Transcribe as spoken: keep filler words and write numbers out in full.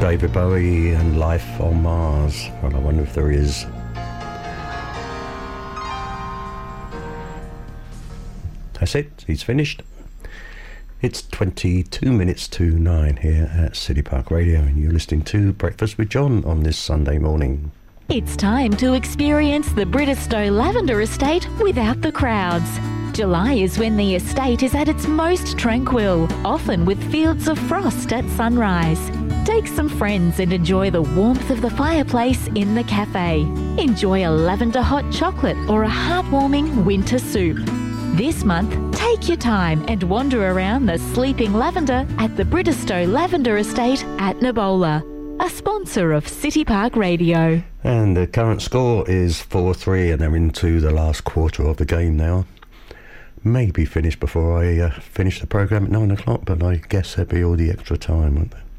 David Bowie and Life on Mars. Well, I wonder if there is. That's it. He's finished. It's twenty-two minutes to nine here at City Park Radio, and you're listening to Breakfast with John on this Sunday morning. It's time to experience the Bridestow Lavender Estate without the crowds. July is when the estate is at its most tranquil, often with fields of frost at sunrise. Take some friends and enjoy the warmth of the fireplace in the cafe. Enjoy a lavender hot chocolate or a heartwarming winter soup. This month, take your time and wander around the sleeping lavender at the Bridestow Lavender Estate at Nabola, a sponsor of City Park Radio. And the current score is four three, and they're into the last quarter of the game now. Maybe finish before I uh, finish the programme at nine o'clock, but I guess there'll be all the extra time, won't there?